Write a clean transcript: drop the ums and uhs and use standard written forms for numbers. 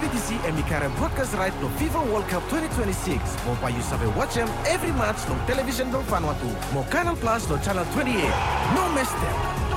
PBTC and Mikara broadcast right no FIFA World Cup 2026. Mau payu sabe watch every match no television no Vanuatu. Mau Canal Plus no channel 28. No miss them.